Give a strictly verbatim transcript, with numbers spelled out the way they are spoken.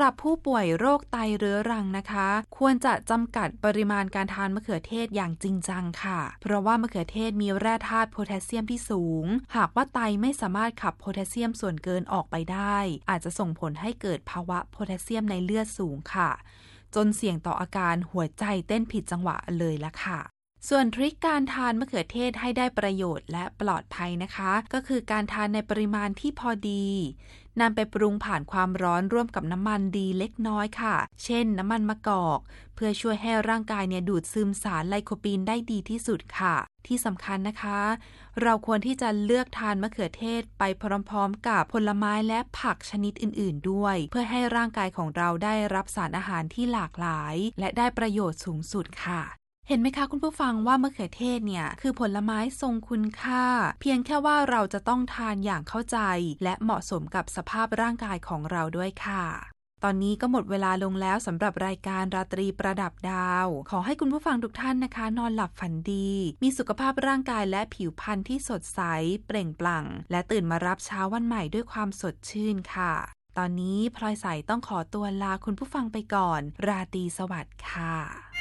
หรับผู้ป่วยโรคไตเรื้อรังนะคะควรจะจำกัดปริมาณการทานมะเขือเทศอย่างจริงจังค่ะเพราะว่ามะเขือเทศมีแร่ธาตุโพแทสเซียมที่สูงหากว่าไตไม่สามารถขับโพแทสเซียมส่วนเกินออกไปได้อาจจะส่งผลให้เกิดภาวะโพแทสเซียมในเลือดสูงค่ะจนเสี่ยงต่ออาการหัวใจเต้นผิดจังหวะเลยละค่ะส่วนทริคการทานมะเขือเทศให้ได้ประโยชน์และปลอดภัยนะคะก็คือการทานในปริมาณที่พอดีนำไปปรุงผ่านความร้อนร่วมกับน้ำมันดีเล็กน้อยค่ะเช่นน้ำมันมะกอกเพื่อช่วยให้ร่างกายเนี่ยดูดซึมสารไลโคปีนได้ดีที่สุดค่ะที่สำคัญนะคะเราควรที่จะเลือกทานมะเขือเทศไปพร้อมๆกับผลไม้และผักชนิดอื่นๆด้วยเพื่อให้ร่างกายของเราได้รับสารอาหารที่หลากหลายและได้ประโยชน์สูงสุดค่ะเห็นไหมคะคุณผู้ฟังว่ามะเขือเทศเนี่ยคือผลไม้ทรงคุณค่าเพียงแค่ว่าเราจะต้องทานอย่างเข้าใจและเหมาะสมกับสภาพร่างกายของเราด้วยค่ะตอนนี้ก็หมดเวลาลงแล้วสำหรับรายการราตรีประดับดาวขอให้คุณผู้ฟังทุกท่านนะคะนอนหลับฝันดีมีสุขภาพร่างกายและผิวพรรณที่สดใสเปล่งปลั่งและตื่นมารับเช้าวันใหม่ด้วยความสดชื่นค่ะตอนนี้พลอยใสต้องขอตัวลาคุณผู้ฟังไปก่อนราตรีสวัสดิ์ค่ะ